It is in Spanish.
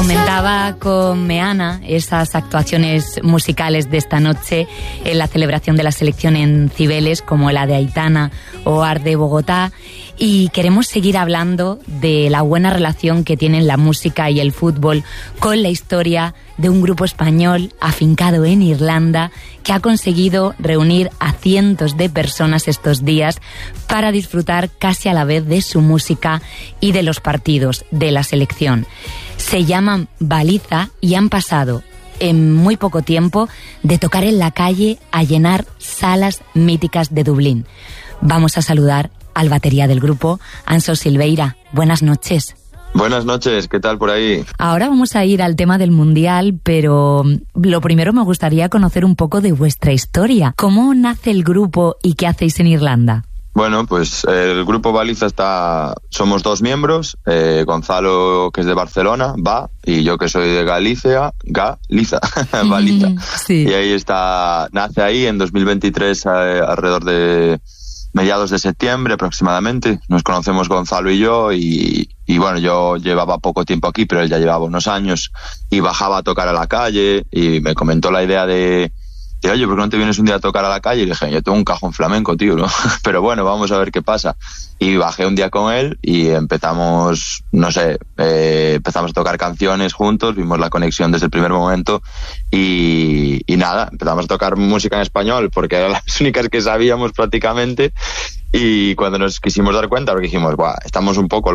Comentaba con Meana esas actuaciones musicales de esta noche en la celebración de la selección en Cibeles, como la de Aitana o Art de Bogotá, y queremos seguir hablando de la buena relación que tienen la música y el fútbol con la historia de un grupo español afincado en Irlanda que ha conseguido reunir a cientos de personas estos días para disfrutar casi a la vez de su música y de los partidos de la selección. Se llaman Baliza y han pasado en muy poco tiempo de tocar en la calle a llenar salas míticas de Dublín. Vamos a saludar al batería del grupo, Anxo Silveira. Buenas noches. Buenas noches, ¿qué tal por ahí? Ahora vamos a ir al tema del Mundial, pero lo primero me gustaría conocer un poco de vuestra historia. ¿Cómo nace el grupo y qué hacéis en Irlanda? Bueno, pues el grupo Baliza somos 2 miembros, Gonzalo, que es de Barcelona, y yo que soy de Galicia, Baliza. Sí. Y ahí nace ahí en 2023, alrededor de mediados de septiembre aproximadamente. Nos conocemos Gonzalo y yo, y bueno, yo llevaba poco tiempo aquí, pero él ya llevaba unos años y bajaba a tocar a la calle y me comentó la idea de oye, ¿por qué no te vienes un día a tocar a la calle? Y le dije, yo tengo un cajón flamenco, tío, ¿no? Pero bueno, vamos a ver qué pasa. Y bajé un día con él y empezamos a tocar canciones juntos, vimos la conexión desde el primer momento y nada, empezamos a tocar música en español porque eran las únicas que sabíamos prácticamente, y cuando nos quisimos dar cuenta, porque dijimos, estamos un poco